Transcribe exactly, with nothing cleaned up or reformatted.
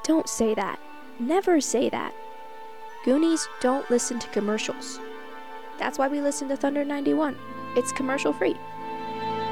Don't say that. Never say that. Goonies don't listen to commercials. That's why we listen to Thunder ninety-one. It's commercial free.